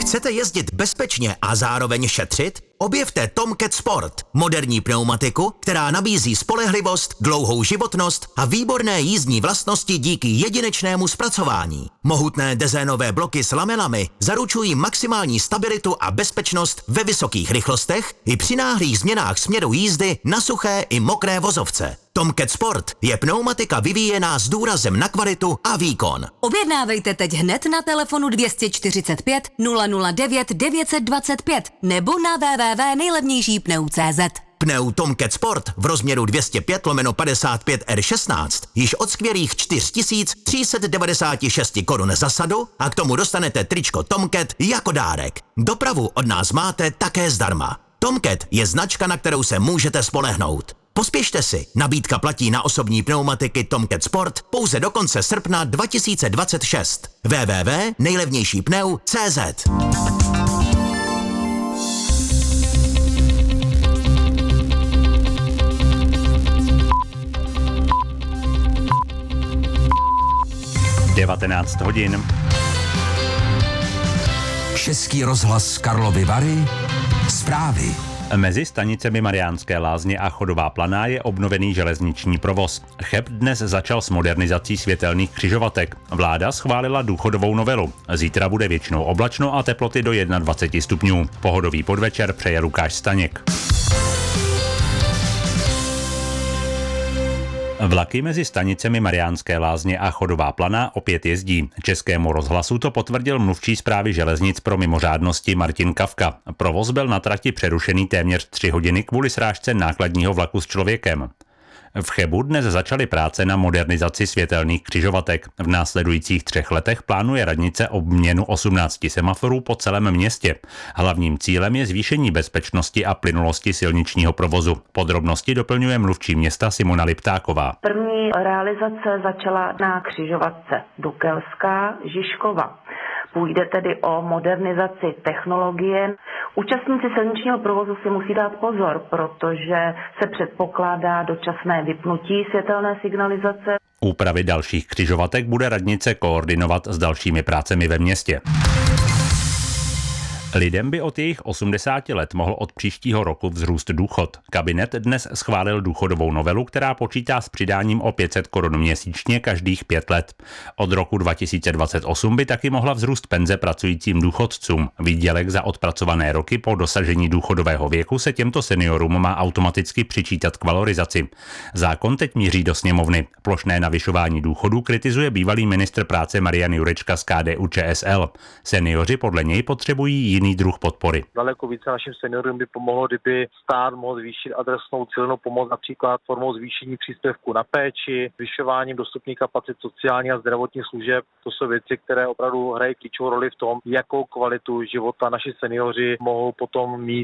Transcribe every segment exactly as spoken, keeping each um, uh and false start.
Chcete jezdit bezpečně a zároveň šetřit? Objevte Tomcat Sport, moderní pneumatiku, která nabízí spolehlivost, dlouhou životnost a výborné jízdní vlastnosti díky jedinečnému zpracování. Mohutné dezénové bloky s lamelami zaručují maximální stabilitu a bezpečnost ve vysokých rychlostech i při náhlých změnách směru jízdy na suché i mokré vozovce. Tomcat Sport je pneumatika vyvíjená s důrazem na kvalitu a výkon. Objednávejte teď hned na telefonu dvě stě čtyřicet pět nula nula devět devět set dvacet pět nebo na w w w tečka nejlevnější pneu tečka cé zet. Pneu Tomcat Sport v rozměru dvě stě pět lomeno padesát pět R šestnáct již od skvělých čtyři tisíce tři sta devadesát šest korun za sadu a k tomu dostanete tričko Tomcat jako dárek. Dopravu od nás máte také zdarma. Tomcat je značka, na kterou se můžete spolehnout. Pospěšte si, nabídka platí na osobní pneumatiky Tomcat Sport pouze do konce srpna dva tisíce dvacet šest. w w w tečka nejlevnější pneu tečka cé zet. devatenáct hodin. Český rozhlas Karlovy Vary. Zprávy. Mezi stanicemi Mariánské Lázně a Chodová Planá je obnovený železniční provoz. Cheb dnes začal s modernizací světelných křižovatek. Vláda schválila důchodovou novelu. Zítra bude většinou oblačno a teploty do dvacet jedna stupňů. Pohodový podvečer přeje Lukáš Staněk. Vlaky mezi stanicemi Mariánské Lázně a Chodová Planá opět jezdí. Českému rozhlasu to potvrdil mluvčí správy železnic pro mimořádnosti Martin Kavka. Provoz byl na trati přerušený téměř tři hodiny kvůli srážce nákladního vlaku s člověkem. V Chebu dnes začaly práce na modernizaci světelných křižovatek. V následujících třech letech plánuje radnice obměnu osmnácti semaforů po celém městě. Hlavním cílem je zvýšení bezpečnosti a plynulosti silničního provozu. Podrobnosti doplňuje mluvčí města Simona Liptáková. První realizace začala na křižovatce Dukelská Žižkova. Půjde tedy o modernizaci technologie. Účastníci silničního provozu si musí dát pozor, protože se předpokládá dočasné vypnutí světelné signalizace. Úpravy dalších křižovatek bude radnice koordinovat s dalšími prácemi ve městě. Lidem by od jejich osmdesáti let mohl od příštího roku vzrůst důchod. Kabinet dnes schválil důchodovou novelu, která počítá s přidáním o pět set korun měsíčně každých pět let. Od roku dva tisíce dvacet osm by taky mohla vzrůst penze pracujícím důchodcům. Výdělek za odpracované roky po dosažení důchodového věku se těmto seniorům má automaticky přičítat k valorizaci. Zákon teď míří do sněmovny. Plošné navyšování důchodů kritizuje bývalý ministr práce Marian Jurečka z K D U Č S L. Seniori podle něj potřebují jiný druh podpory. Daleko více našim seniorům by pomohlo, kdyby stát mohl zvýšit adresnou cílenou pomoc například formou zvýšení příspěvku na péči, zvyšováním dostupných kapacit sociálních a zdravotních služeb. To jsou věci, které opravdu hrají klíčovou roli v tom, jakou kvalitu života naši seniori mohou potom mít.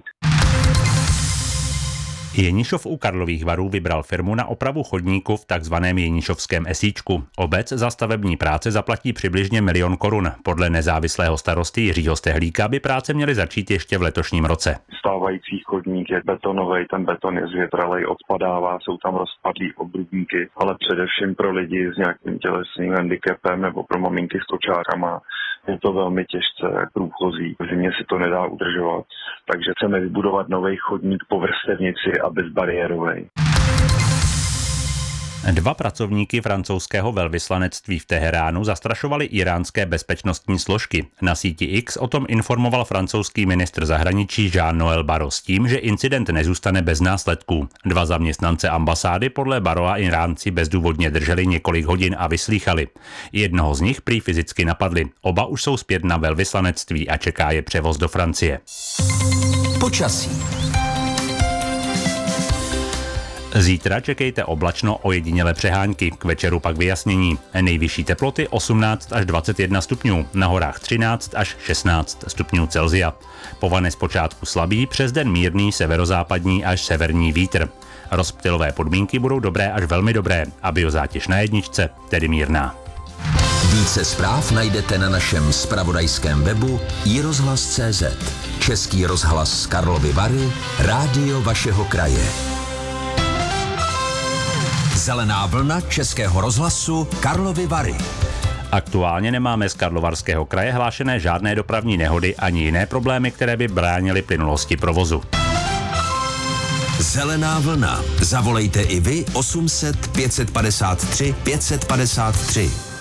Jenišov u Karlových Varů vybral firmu na opravu chodníku v takzvaném Jenišovském esíčku. Obec za stavební práce zaplatí přibližně milion korun. Podle nezávislého starosty Jiřího Stehlíka by práce měly začít ještě v letošním roce. Stávající chodník je betonový, ten beton je zvětralej, odpadává, jsou tam rozpadlý obrubníky, ale především pro lidi s nějakým tělesným handicapem nebo pro maminky s kočárama je to velmi těžce průchozí. V zimě si to nedá udržovat, takže chceme vybudovat nový chodník po vrstevnici a bezbariérovej. Dva pracovníky francouzského velvyslanectví v Teheránu zastrašovali iránské bezpečnostní složky. Na síti X o tom informoval francouzský ministr zahraničí Jean-Noël Barrot s tím, že incident nezůstane bez následků. Dva zaměstnance ambasády podle Barrota Iránci bezdůvodně drželi několik hodin a vyslýchali. Jednoho z nich prý fyzicky napadli. Oba už jsou zpět na velvyslanectví a čeká je převoz do Francie. Počasí. Zítra čekejte oblačno, ojedinělé přehánky, k večeru pak vyjasnění. Nejvyšší teploty osmnáct až dvacet jedna stupňů, na horách třináct až šestnáct stupňů Celsia. Povane zpočátku slabý, přes den mírný severozápadní až severní vítr. Rozptylové podmínky budou dobré až velmi dobré a biozátěž na jedničce, tedy mírná. Více zpráv najdete na našem zpravodajském webu i rozhlas tečka cé zet. Český rozhlas Karlovy Vary, rádio vašeho kraje. Zelená vlna Českého rozhlasu Karlovy Vary. Aktuálně nemáme z Karlovarského kraje hlášené žádné dopravní nehody ani jiné problémy, které by bránily plynulosti provozu. Zelená vlna. Zavolejte i vy osm set pět set padesát tři pět set padesát tři.